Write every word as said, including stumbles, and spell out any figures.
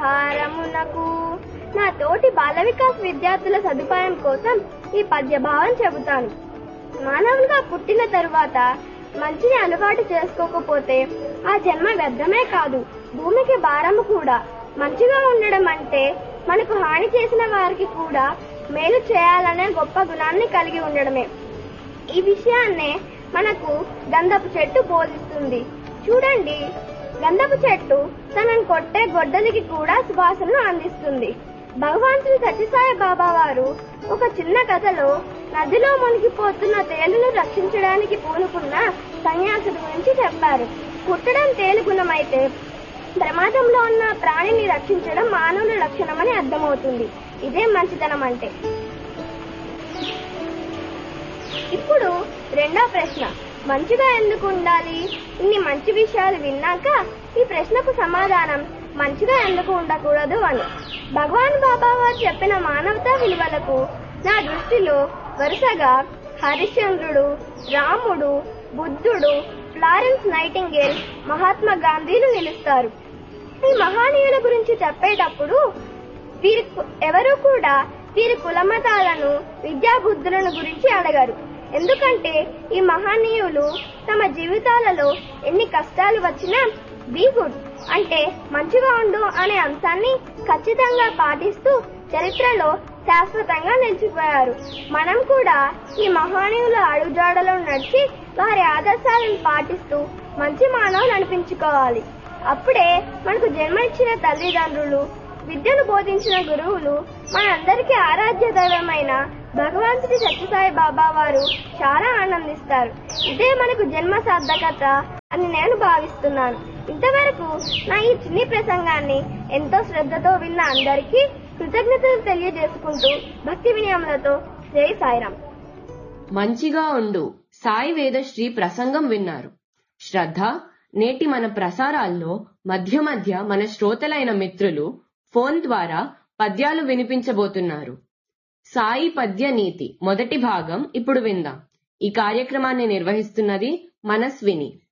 ఆహారమునకు. నా తోటి బాల వికాస్ విద్యార్థుల సదుపాయం కోసం ఈ పద్యభావం చెబుతాను. మానవులుగా పుట్టిన తరువాత మంచిని అలవాటు చేసుకోకపోతే ఆ జన్మ వ్యర్థమే కాదు, భూమికి భారము కూడా. మంచిగా ఉండడం అంటే మనకు హాని చేసిన వారికి కూడా మేలు చేయాలనే గొప్ప గుణాన్ని కలిగి ఉండడమే. ఈ విషయాన్నే మనకు గంధపు చెట్టు బోధిస్తుంది. చూడండి, గంధపు చెట్టు తనను కొట్టే గొడ్డలికి కూడా సువాసనను అందిస్తుంది. భగవాన్ శ్రీ సత్యసాయి బాబా వారు ఒక చిన్న కథలో నదిలో మునిగిపోతున్న తేలును రక్షించడానికి పూనుకున్న సన్యాసుడి గురించి చెప్పారు. కుట్టడం తేలు గుణమైతే ప్రమాదంలో ఉన్న ప్రాణిని రక్షించడం మానవుల లక్షణమని అర్థమవుతుంది. ఇదే మంచితనం అంటే. ఇప్పుడు రెండో ప్రశ్న, మంచిగా ఎందుకు ఉండాలి? ఇన్ని మంచి విషయాలు విన్నాక ఈ ప్రశ్నకు సమాధానం మంచిగా ఎందుకు ఉండకూడదు అని. భగవాన్ బాబా వారు చెప్పిన మానవతా విలువలకు నా దృష్టిలో వరుసగా హరిశ్చంద్రుడు, రాముడు, బుద్ధుడు, ఫ్లారెన్స్ నైటింగేల్, మహాత్మా గాంధీలు నిలుస్తారు. ఈ మహానీయుల గురించి చెప్పేటప్పుడు వీరి ఎవరు కూడా వీరి కులమతాలను, విద్యాబుద్ధులను గురించి అడగరు. ఎందుకంటే ఈ మహనీయులు తమ జీవితాలలో ఎన్ని కష్టాలు వచ్చినా బీ గుడ్ అంటే మంచిగా ఉండు అనే అంశాన్ని ఖచ్చితంగా పాటిస్తూ చరిత్రలో శాశ్వతంగా నిలిచిపోయారు. మనం కూడా ఈ మహనీయుల అడుగుజాడలో నడిచి వారి ఆదర్శాలను పాటిస్తూ మంచి మానవులు అనిపించుకోవాలి. అప్పుడే మనకు జన్మనిచ్చిన తల్లిదండ్రులు, విద్యను బోధించిన గురువులు, మనందరికీ ఆరాధ్య దైవమైన భగవాన్ శ్రీ సత్యసాయి బాబా వారు చాలా ఆనందిస్తారు. ఇదే మనకు జన్మ సార్థకత అని నేను భావిస్తున్నాను. ఇంతవరకు నా ఈ చిన్ని ప్రసంగాన్ని ఎంతో శ్రద్ధతో విన్న అందరికీ కృతజ్ఞతలు తెలియజేసుకుంటూ భక్తి వినయములతో జై సాయిరాం. మంచిగా ఉండు సాయి వేదశ్రీ ప్రసంగం విన్నారు. శ్రద్ధ, నేటి మన ప్రసారాల్లో మధ్య మధ్య మన శ్రోతలైన మిత్రులు ఫోన్ ద్వారా పద్యాలు వినిపించబోతున్నారు. సాయి పద్య నీతి మొదటి భాగం ఇప్పుడు విందాం. ఈ కార్యక్రమాన్ని నిర్వహిస్తున్నది మనస్విని.